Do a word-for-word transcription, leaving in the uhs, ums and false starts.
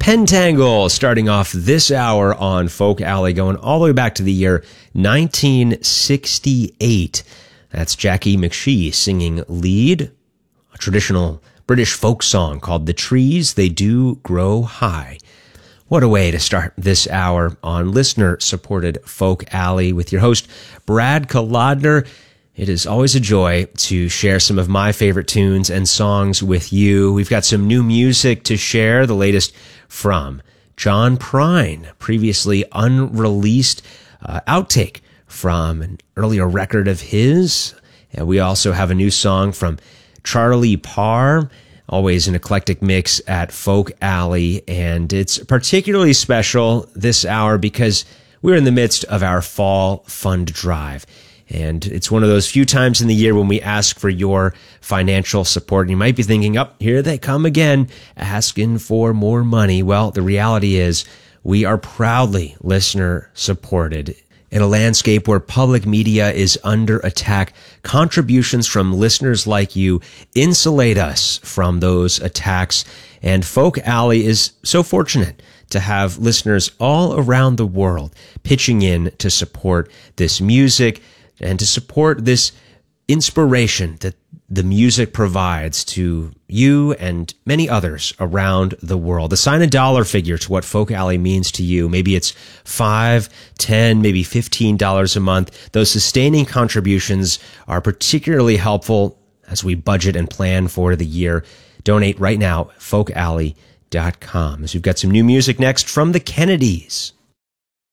Pentangle, starting off this hour on Folk Alley, going all the way back to the year nineteen sixty-eight. That's Jackie McShee singing lead, a traditional British folk song called The Trees They Do Grow High. What a way to start this hour on listener-supported Folk Alley with your host, Brad Kolodner. It is always a joy to share some of my favorite tunes and songs with you. We've got some new music to share, the latest from John Prine, previously unreleased uh, outtake from an earlier record of his. And we also have a new song from Charlie Parr, always an eclectic mix at Folk Alley. And it's particularly special this hour because we're in the midst of our fall fund drive. And it's one of those few times in the year when we ask for your financial support. And you might be thinking, oh, here they come again, asking for more money. Well, the reality is we are proudly listener supported. In a landscape where public media is under attack, contributions from listeners like you insulate us from those attacks. And Folk Alley is so fortunate to have listeners all around the world pitching in to support this music and to support this inspiration that the music provides to you and many others around the world. Assign a dollar figure to what Folk Alley means to you. Maybe it's five, ten, maybe fifteen dollars a month. Those sustaining contributions are particularly helpful as we budget and plan for the year. Donate right now at folk alley dot com. As we've got some new music next from the Kennedys.